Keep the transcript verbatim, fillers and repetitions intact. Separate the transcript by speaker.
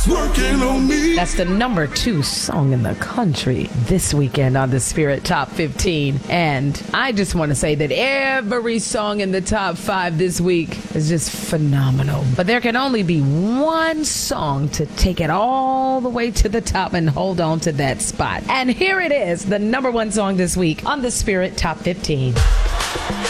Speaker 1: It's working on me.
Speaker 2: That's the number two song in the country this weekend on the Spirit Top fifteen. And I just want to say that every song in the top five this week is just phenomenal. But there can only be one song to take it all the way to the top and hold on to that spot. And here it is, the number one song this week on the Spirit Top fifteen.